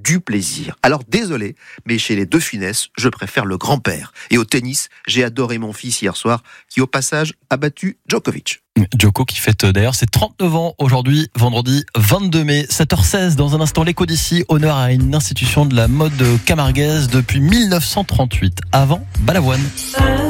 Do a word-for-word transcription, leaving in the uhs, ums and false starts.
du plaisir. Alors désolé, mais chez les De Funès, je préfère le grand-père. Et au tennis, j'ai adoré mon fils hier soir, qui au passage a battu Djokovic. Djoko qui fête d'ailleurs ses trente-neuf ans aujourd'hui, vendredi vingt-deux mai, sept heures seize. Dans un instant, l'écho d'ici, honneur à une institution de la mode camarguaise depuis mille neuf cent trente-huit. Avant, Balavoine.